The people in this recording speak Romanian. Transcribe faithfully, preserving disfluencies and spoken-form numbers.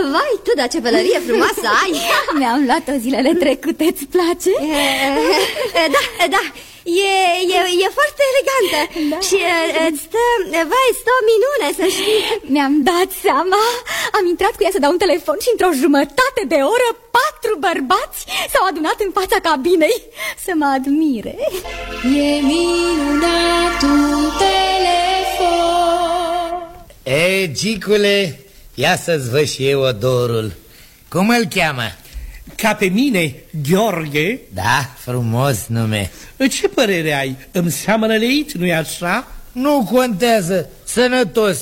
Vai, tu, dar ce pălărie frumoasă ai. Mi-am luat-o zilele trecute, îți place? Da, da, e, e, e foarte elegantă. Da. Și îți stă, vai, stă o minune, să știi. Mi-am dat seama. Am intrat cu ea să dau un telefon și într-o jumătate de oră patru bărbați s-au adunat în fața cabinei să mă admire. E minunat un telefon. Ei, Gicule, ia să-ți văd și eu odorul. Cum îl cheamă? Ca pe mine, Gheorghe. Da, frumos nume. Ce părere ai? Îmi seamănă leit, nu-i așa? Nu contează, sănătos